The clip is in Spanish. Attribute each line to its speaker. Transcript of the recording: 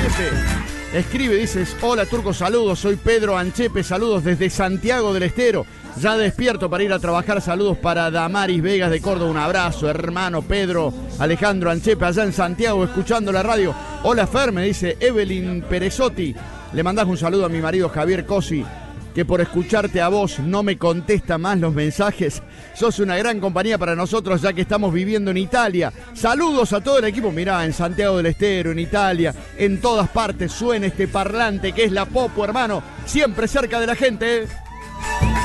Speaker 1: Anchepe. Escribe, dices, hola Turco, saludos, soy Pedro Anchepe, saludos desde Santiago del Estero. Ya despierto para ir a trabajar, saludos para Damaris Vegas de Córdoba, un abrazo, hermano Pedro Alejandro Anchepe, allá en Santiago, escuchando la radio. Hola Fer, me dice Evelyn Perezotti, le mandás un saludo a mi marido Javier Cosi, que por escucharte a vos no me contesta más los mensajes. Sos una gran compañía para nosotros ya que estamos viviendo en Italia. Saludos a todo el equipo. Mirá, en Santiago del Estero, en Italia, en todas partes suena este parlante que es la Popo, hermano. Siempre cerca de la gente, ¿eh?